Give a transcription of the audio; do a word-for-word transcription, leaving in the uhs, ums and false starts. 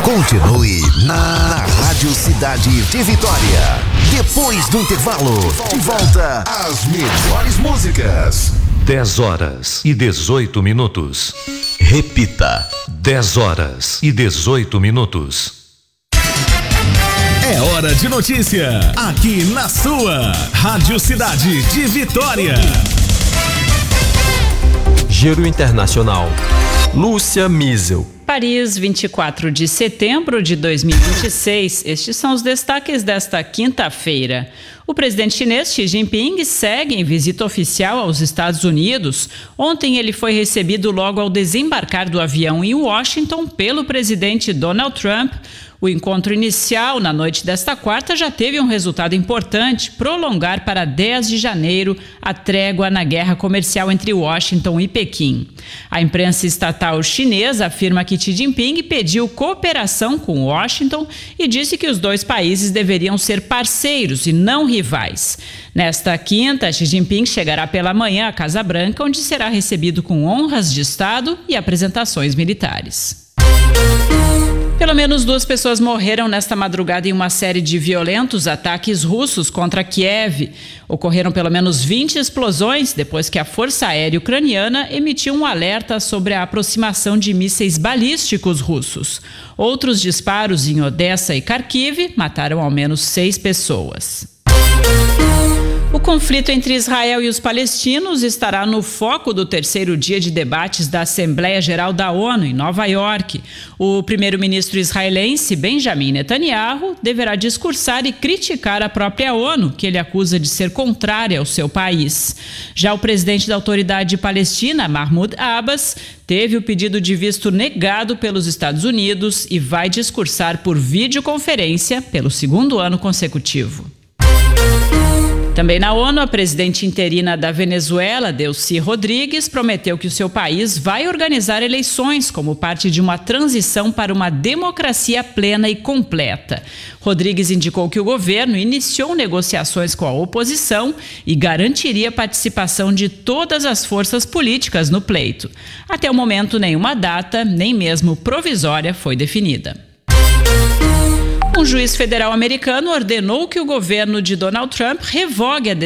Continue na Rádio Cidade de Vitória. Depois do intervalo, de volta às melhores músicas. dez horas e dezoito minutos. Repita. dez horas e dezoito minutos. É hora de notícia, aqui na sua Rádio Cidade de Vitória. Giro Internacional. Lúcia Miesel. Paris, vinte e quatro de setembro de dois mil e vinte e seis. Estes são os destaques desta quinta-feira. O presidente chinês Xi Jinping segue em visita oficial aos Estados Unidos. Ontem ele foi recebido logo ao desembarcar do avião em Washington pelo presidente Donald Trump. O encontro inicial na noite desta quarta já teve um resultado importante: prolongar para dez de janeiro a trégua na guerra comercial entre Washington e Pequim. A imprensa estatal chinesa afirma que Xi Jinping pediu cooperação com Washington e disse que os dois países deveriam ser parceiros e não rivais. Nesta quinta, Xi Jinping chegará pela manhã à Casa Branca, onde será recebido com honras de Estado e apresentações militares. Pelo menos duas pessoas morreram nesta madrugada em uma série de violentos ataques russos contra Kiev. Ocorreram pelo menos vinte explosões depois que a Força Aérea Ucraniana emitiu um alerta sobre a aproximação de mísseis balísticos russos. Outros disparos em Odessa e Kharkiv mataram ao menos seis pessoas. O conflito entre Israel e os palestinos estará no foco do terceiro dia de debates da Assembleia Geral da ONU, em Nova York. O primeiro-ministro israelense Benjamin Netanyahu deverá discursar e criticar a própria ONU, que ele acusa de ser contrária ao seu país. Já o presidente da Autoridade Palestina, Mahmoud Abbas, teve o pedido de visto negado pelos Estados Unidos e vai discursar por videoconferência pelo segundo ano consecutivo. Também na ONU, a presidente interina da Venezuela, Delcy Rodrigues, prometeu que o seu país vai organizar eleições como parte de uma transição para uma democracia plena e completa. Rodrigues indicou que o governo iniciou negociações com a oposição e garantiria a participação de todas as forças políticas no pleito. Até o momento, nenhuma data, nem mesmo provisória, foi definida. Um juiz federal americano ordenou que o governo de Donald Trump revogue a